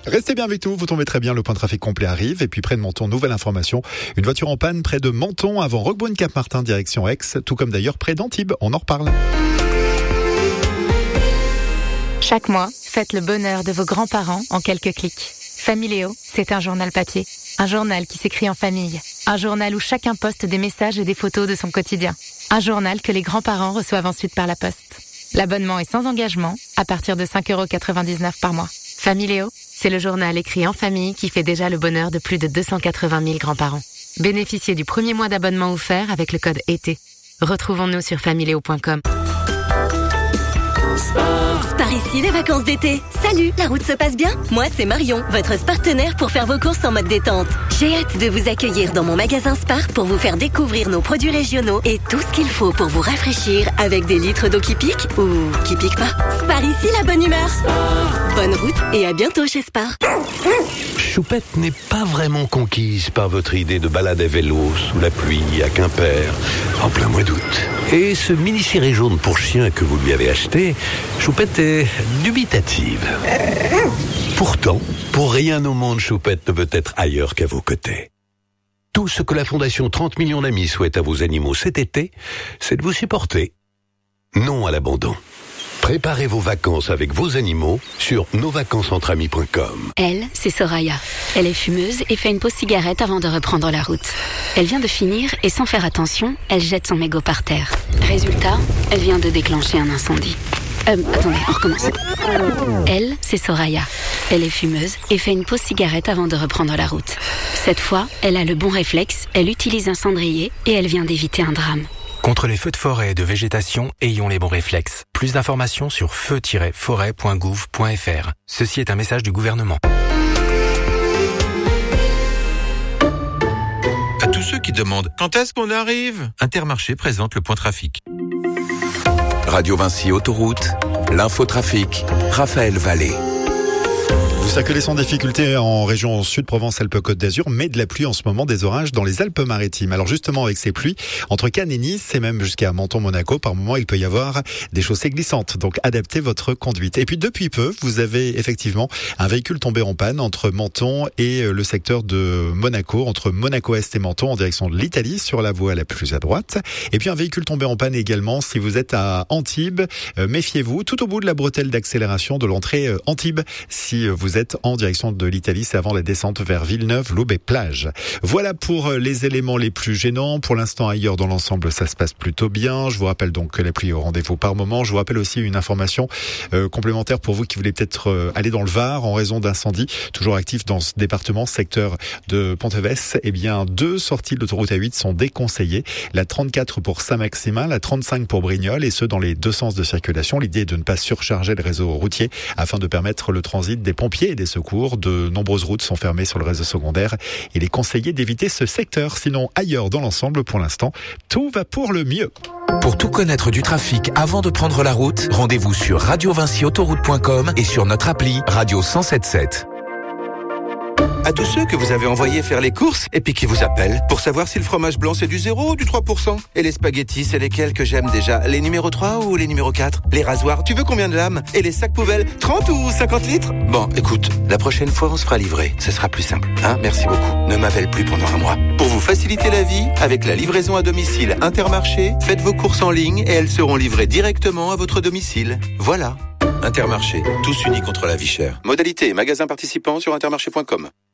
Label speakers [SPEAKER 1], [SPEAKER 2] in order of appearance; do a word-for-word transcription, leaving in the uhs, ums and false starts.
[SPEAKER 1] Restez bien avec nous, vous tombez très bien, le point de trafic complet arrive. Et puis près de Menton, nouvelle information, une voiture en panne près de Menton avant Roquebrune-Cap-Martin direction Aix, tout comme d'ailleurs près d'Antibes, on en reparle.
[SPEAKER 2] Chaque mois, faites le bonheur de vos grands-parents en quelques clics. Familéo, c'est un journal papier. Un journal qui s'écrit en famille. Un journal où chacun poste des messages et des photos de son quotidien. Un journal que les grands-parents reçoivent ensuite par la poste. L'abonnement est sans engagement, à partir de cinq euros quatre-vingt-dix-neuf par mois. Familéo, c'est le journal écrit en famille qui fait déjà le bonheur de plus de deux cent quatre-vingt mille grands-parents. Bénéficiez du premier mois d'abonnement offert avec le code été. Retrouvons-nous sur familéo point com.
[SPEAKER 3] Par ici, les vacances d'été. Salut, la route se passe bien? Moi, c'est Marion, votre partenaire pour faire vos courses en mode détente. J'ai hâte de vous accueillir dans mon magasin Spar pour vous faire découvrir nos produits régionaux et tout ce qu'il faut pour vous rafraîchir avec des litres d'eau qui piquent ou qui piquent pas. Spar ici, la bonne humeur. Spar. Bonne route et à bientôt chez Spar.
[SPEAKER 4] Choupette n'est pas vraiment conquise par votre idée de balade à vélo sous la pluie à Quimper en plein mois d'août. Et ce mini-ciré jaune pour chien que vous lui avez acheté, Choupette est dubitative. Pourtant, pour rien au monde, Choupette ne veut être ailleurs qu'à vos côtés. Tout ce que la Fondation trente millions d'amis souhaite à vos animaux cet été, c'est de vous supporter. Non à l'abandon. Préparez vos vacances avec vos animaux sur nos vacances entre amis point com.
[SPEAKER 5] Elle, c'est Soraya. Elle est fumeuse et fait une pause cigarette avant de reprendre la route. Elle vient de finir et sans faire attention, elle jette son mégot par terre. Résultat, elle vient de déclencher un incendie. Euh, attendez, on recommence. Elle, c'est Soraya. Elle est fumeuse et fait une pause cigarette avant de reprendre la route. Cette fois, elle a le bon réflexe, elle utilise un cendrier et elle vient d'éviter un drame.
[SPEAKER 6] Contre les feux de forêt et de végétation, ayons les bons réflexes. Plus d'informations sur feu tiret forêt point gouv point f r. Ceci est un message du gouvernement.
[SPEAKER 7] À tous ceux qui demandent « Quand est-ce qu'on arrive ?» Intermarché présente le point trafic.
[SPEAKER 8] Radio Vinci Autoroute, l'infotrafic, Raphaël Vallée.
[SPEAKER 1] Vous circulez sans difficulté en région Sud-Provence-Alpes-Côte d'Azur, mais de la pluie en ce moment, des orages dans les Alpes-Maritimes. Alors justement, avec ces pluies, entre Cannes et Nice, et même jusqu'à Menton-Monaco, par moment, il peut y avoir des chaussées glissantes. Donc adaptez votre conduite. Et puis depuis peu, vous avez effectivement un véhicule tombé en panne entre Menton et le secteur de Monaco, entre Monaco-Est et Menton, en direction de l'Italie, sur la voie la plus à droite. Et puis un véhicule tombé en panne également si vous êtes à Antibes. Euh, méfiez-vous, tout au bout de la bretelle d'accélération de l'entrée euh, Antibes, si vous êtes en direction de l'Italie, c'est avant la descente vers Villeneuve, l'Aube et Plage. Voilà pour les éléments les plus gênants. Pour l'instant, ailleurs dans l'ensemble, ça se passe plutôt bien. Je vous rappelle donc que la pluie est au rendez-vous par moment. Je vous rappelle aussi une information euh, complémentaire pour vous qui voulez peut-être euh, aller dans le Var en raison d'incendies toujours actifs dans ce département, secteur de Ponteves. Eh bien, deux sorties de l'autoroute A huit sont déconseillées. La trente-quatre pour Saint-Maximin, la trente-cinq pour Brignoles, et ce dans les deux sens de circulation. L'idée est de ne pas surcharger le réseau routier afin de permettre le transit des pompiers et des secours. De nombreuses routes sont fermées sur le réseau secondaire. Il est conseillé d'éviter ce secteur. Sinon, ailleurs dans l'ensemble, pour l'instant, tout va pour le mieux.
[SPEAKER 8] Pour tout connaître du trafic avant de prendre la route, rendez-vous sur radio vinci autoroute point com et sur notre appli Radio cent sept sept.
[SPEAKER 7] À tous ceux que vous avez envoyés faire les courses et puis qui vous appellent pour savoir si le fromage blanc c'est du zéro ou du trois pour cent. Et les spaghettis, c'est lesquels que j'aime déjà? Les numéro trois ou les numéro quatre? Les rasoirs, tu veux combien de lames? Et les sacs poubelles, trente ou cinquante litres? Bon, écoute, la prochaine fois on se fera livrer. Ce sera plus simple. Hein, merci beaucoup. Ne m'appelle plus pendant un mois. Pour vous faciliter la vie, avec la livraison à domicile Intermarché, faites vos courses en ligne et elles seront livrées directement à votre domicile. Voilà. Intermarché, tous unis contre la vie chère. Modalité et magasin participant sur intermarché point com.